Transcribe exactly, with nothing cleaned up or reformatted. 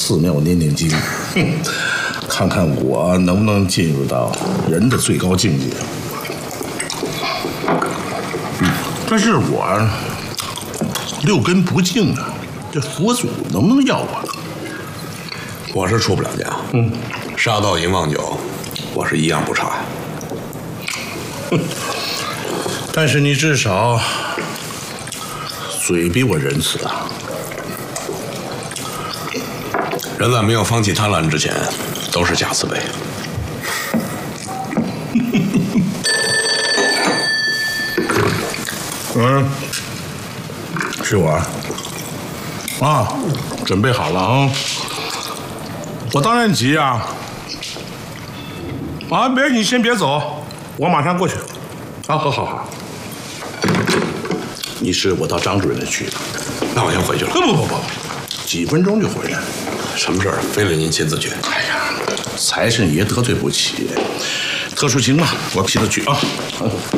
寺庙念念经，哼，看看我能不能进入到人的最高境界。但是我六根不净啊，这佛祖能不能要我？ 我是出不了家。嗯，杀盗淫妄酒，我是一样不差。 哼，但是你至少嘴比我仁慈啊。 人在没有放弃贪婪之前，都是假慈悲。 嗯，是我啊，准备好了啊！我当然急啊！啊，别，你先别走，我马上过去。啊，好好好。你是我到张主任那去的， 那我先回去了。 不不不不，几分钟就回来。 什么事儿？非得您亲自去？ 哎呀，财神爷得罪不起，特殊情况，我亲自去啊。